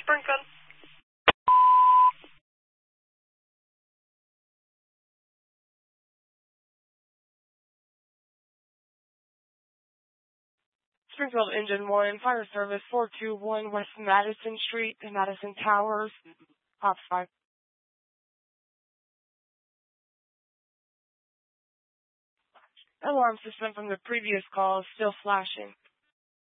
Springfield. Springfield Engine 1, Fire Service 421 West Madison Street, Madison Towers, Ops 5. Alarm system from the previous call is still flashing.